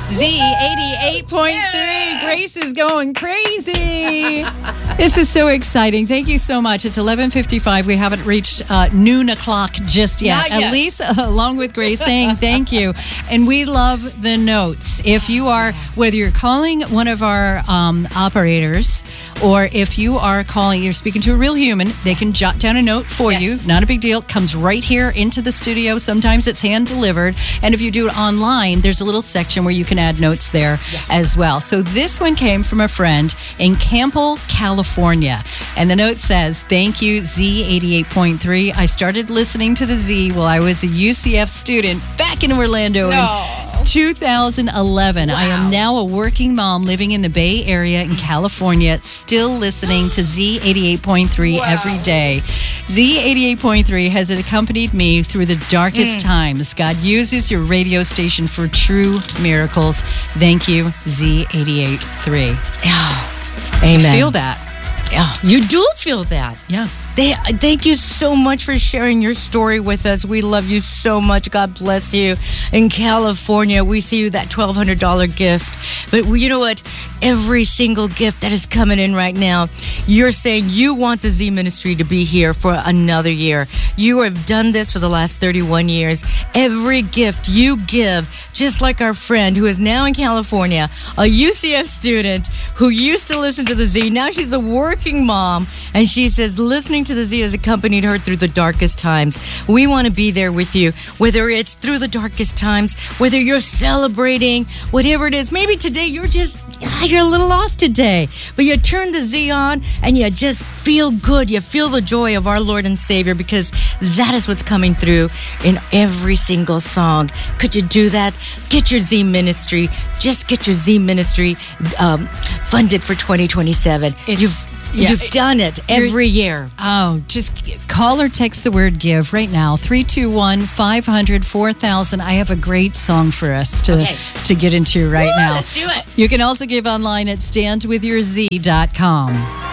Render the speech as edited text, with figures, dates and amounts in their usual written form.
Z88.3. Grace is going crazy. This is so exciting. Thank you so much. It's 11:55. We haven't reached noon o'clock just yet. Not yet. Elise, along with Grace, saying thank you. And we love the notes. If you are, whether you're calling one of our operators or if you are calling, you're speaking to a real human, they can jot down a note for you. Not a big deal. It comes right here into the studio. Sometimes it's hand delivered. And if you do it online, there's a little section where you can add notes there as well. So this one came from a friend in Campbell, California. And the note says, thank you, Z88.3. I started listening to the Z while I was a UCF student back in Orlando in 2011. I am now a working mom living in the Bay Area in California, still listening to Z88.3 every day. Z88.3 has accompanied me through the darkest times. God uses your radio station for true miracles. Thank you, Z88.3. Amen. I feel that. Yeah, you do feel that. Yeah. Thank you so much for sharing your story with us. We love you so much. God bless you. In California, we see you that $1,200 gift. But you know what? Every single gift that is coming in right now, you're saying you want the Z Ministry to be here for another year. You have done this for the last 31 years. Every gift you give, just like our friend who is now in California, a UCF student who used to listen to the Z. Now she's a working mom, and she says listening to the Z has accompanied her through the darkest times. We want to be there with you, whether it's through the darkest times, whether you're celebrating, whatever it is. Maybe today you're a little off today, but you turn the Z on and you just feel good. You feel the joy of our Lord and Savior, because that is what's coming through in every single song. Could you do that? Get your Z Ministry. Just get your Z Ministry funded for 2027. You've done it every year. Oh, just call or text the word give right now. 321-500-4000. I have a great song for us to get into right now. Let's do it. You can also give online at standwithyourz.com.